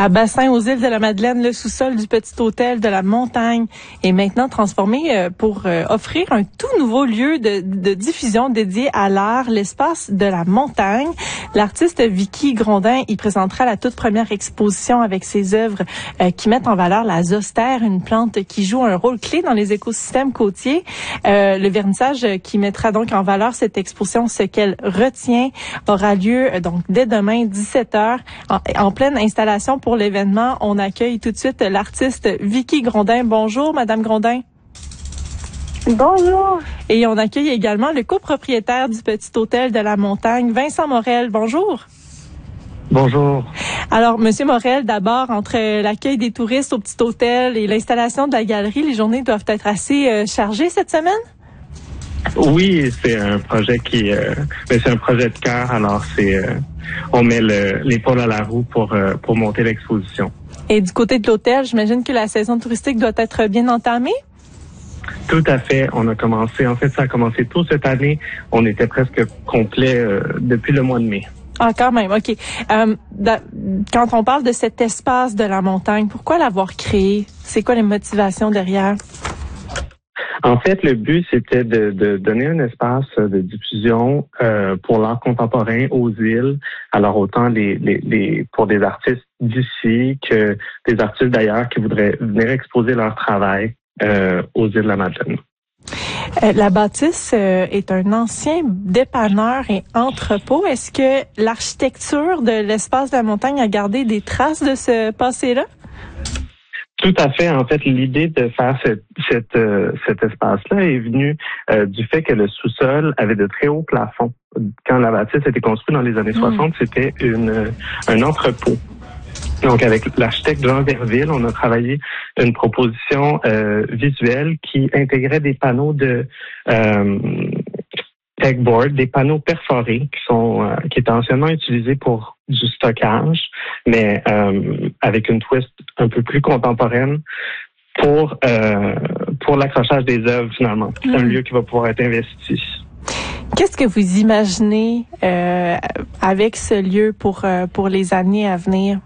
À Bassin, aux îles de la Madeleine, le sous-sol du petit hôtel de la Montagne est maintenant transformé pour offrir un tout nouveau lieu de diffusion dédié à l'art, l'espace de la Montagne. L'artiste Vicky Grondin y présentera la toute première exposition avec ses œuvres qui mettent en valeur la zostère, une plante qui joue un rôle clé dans les écosystèmes côtiers. Le vernissage qui mettra donc en valeur cette exposition, ce qu'elle retient, aura lieu donc dès demain 17h en pleine installation. Pour l'événement, on accueille tout de suite l'artiste Vicky Grondin. Bonjour, Madame Grondin. Bonjour. Et on accueille également le copropriétaire du petit hôtel de la Montagne, Vincent Morel. Bonjour. Bonjour. Alors, Monsieur Morel, d'abord, entre l'accueil des touristes au petit hôtel et l'installation de la galerie, les journées doivent être assez chargées cette semaine? Oui, c'est un projet c'est un projet de cœur. Alors, on met l'épaule à la roue pour monter l'exposition. Et du côté de l'hôtel, j'imagine que la saison touristique doit être bien entamée? Tout à fait. Ça a commencé tôt cette année. On était presque complet depuis le mois de mai. Ah, quand même, OK. Quand on parle de cet espace de la montagne, pourquoi l'avoir créé? C'est quoi les motivations derrière? En fait, le but, c'était de donner un espace de diffusion pour l'art contemporain aux îles. Alors, autant pour des artistes d'ici que des artistes d'ailleurs qui voudraient venir exposer leur travail aux îles de la Madeleine. La bâtisse est un ancien dépanneur et entrepôt. Est-ce que l'architecture de l'espace de la montagne a gardé des traces de ce passé-là? Tout à fait. En fait, l'idée de faire cet espace-là est venue du fait que le sous-sol avait de très hauts plafonds. Quand la bâtisse a été construite dans les années 60, c'était un entrepôt. Donc, avec l'architecte Jean Verville, on a travaillé une proposition visuelle qui intégrait des panneaux de pegboard, des panneaux perforés qui étaient anciennement utilisés pour du stockage, mais avec une twist un peu plus contemporaine pour l'accrochage des œuvres finalement. C'est un lieu qui va pouvoir être investi. Qu'est-ce que vous imaginez avec ce lieu pour les années à venir?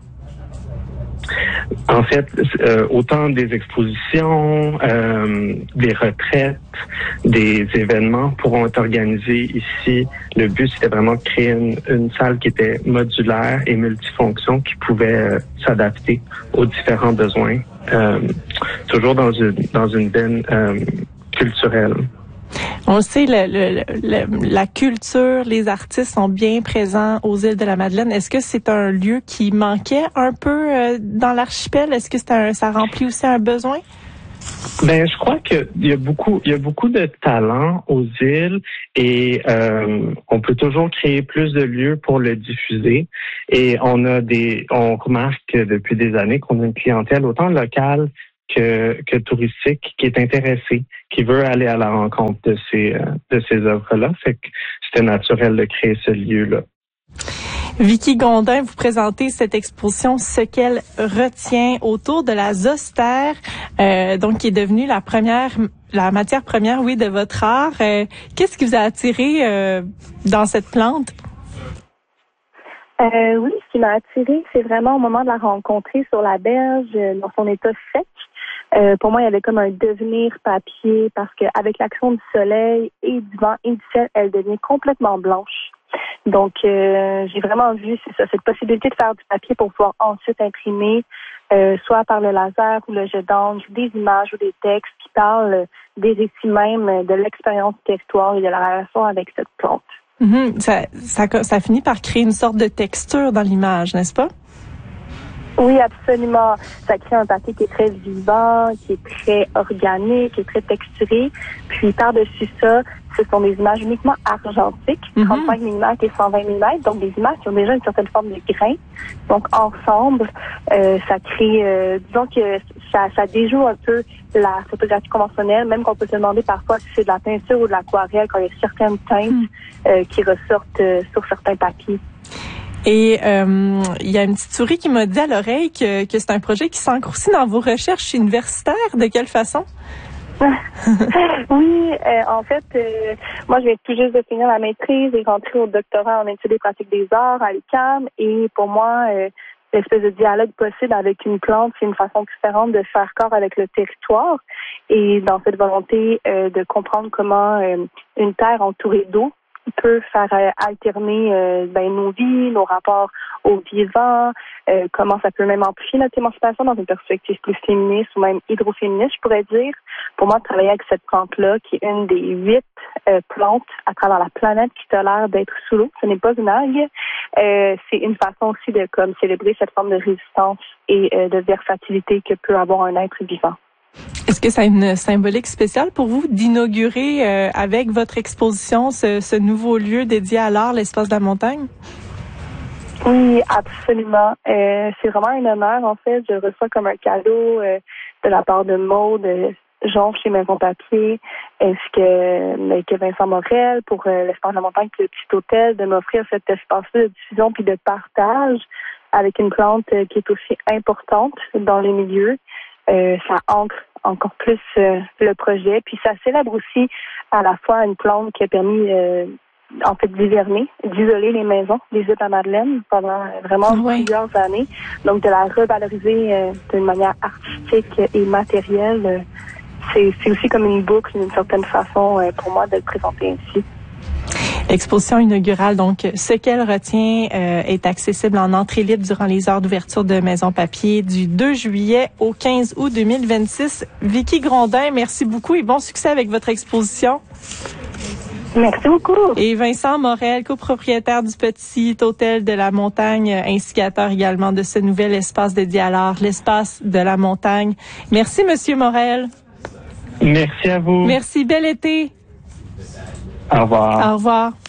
En fait, autant des expositions, des retraites, des événements pourront être organisés ici. Le but, c'était vraiment de créer une salle qui était modulaire et multifonction, qui pouvait s'adapter aux différents besoins, toujours dans une veine culturelle. On le sait, la culture, les artistes sont bien présents aux îles de la Madeleine. Est-ce que c'est un lieu qui manquait un peu dans l'archipel? Est-ce que ça remplit aussi un besoin? Ben, je crois qu'il y a beaucoup de talent aux îles et on peut toujours créer plus de lieux pour le diffuser. Et on remarque depuis des années qu'on a une clientèle autant locale que touristique qui est intéressée, qui veut aller à la rencontre de ces œuvres-là. Fait que c'était naturel de créer ce lieu-là. Vicky Grondin, vous présentez cette exposition, ce qu'elle retient autour de la zostère, donc qui est devenue la matière première, oui, de votre art. Qu'est-ce qui vous a attiré dans cette plante? Oui, ce qui m'a attirée, c'est vraiment au moment de la rencontrer sur la berge, dans son état sec. Pour moi, il y avait comme un devenir papier parce qu'avec l'action du soleil et du vent et du ciel, elle devient complètement blanche. Donc, j'ai vraiment vu cette possibilité de faire du papier pour pouvoir ensuite imprimer, soit par le laser ou le jet d'encre, des images ou des textes qui parlent des récits même de l'expérience du territoire et de la relation avec cette plante. Ça finit par créer une sorte de texture dans l'image, n'est-ce pas? Oui, absolument. Ça crée un papier qui est très vivant, qui est très organique, qui est très texturé. Puis par-dessus ça, ce sont des images uniquement argentiques, 35 mm et 120 mm, donc des images qui ont déjà une certaine forme de grain. Donc ensemble, ça crée, disons que ça déjoue un peu la photographie conventionnelle, même qu'on peut se demander parfois si c'est de la peinture ou de l'aquarelle quand il y a certaines teintes qui ressortent sur certains papiers. Et il y a une petite souris qui m'a dit à l'oreille que c'est un projet qui s'ancre aussi dans vos recherches universitaires. De quelle façon? Oui, en fait, moi, je viens tout juste de finir la maîtrise et rentrer au doctorat en études et pratiques des arts à l'UQAM. Et pour moi, l'espèce de dialogue possible avec une plante, c'est une façon différente de faire corps avec le territoire. Et dans cette volonté de comprendre comment une terre entourée d'eau peut faire alterner nos vies, nos rapports aux vivants, comment ça peut même amplifier notre émancipation dans une perspective plus féministe ou même hydroféministe, je pourrais dire. Pour moi, de travailler avec cette plante-là, qui est une des 8 plantes à travers la planète qui tolère d'être sous l'eau, ce n'est pas une algue, c'est une façon aussi de célébrer cette forme de résistance et de versatilité que peut avoir un être vivant. Est-ce que ça a une symbolique spéciale pour vous d'inaugurer avec votre exposition ce nouveau lieu dédié à l'art, l'espace de la montagne? Oui, absolument. C'est vraiment un honneur, en fait. Je reçois comme un cadeau de la part de Maude Jean chez Maison Papier, ainsi que Vincent Morel pour l'espace de la montagne et le petit hôtel, de m'offrir cet espace-là de diffusion puis de partage avec une plante qui est aussi importante dans les milieux. Ça ancre encore plus le projet. Puis ça célèbre aussi à la fois une plante qui a permis d'hiverner, d'isoler les maisons des îles à Madeleine pendant vraiment plusieurs années. Donc de la revaloriser d'une manière artistique et matérielle, c'est aussi comme une boucle d'une certaine façon pour moi de le présenter ainsi. L'exposition inaugurale, donc, ce qu'elle retient est accessible en entrée libre durant les heures d'ouverture de Maison Papier du 2 juillet au 15 août 2026. Vicky Grondin, merci beaucoup et bon succès avec votre exposition. Merci beaucoup. Et Vincent Morel, copropriétaire du Petit Hôtel de la Montagne, instigateur également de ce nouvel espace dédié à l'art, l'espace de la montagne. Merci, Monsieur Morel. Merci à vous. Merci, bel été. Au revoir. Au revoir.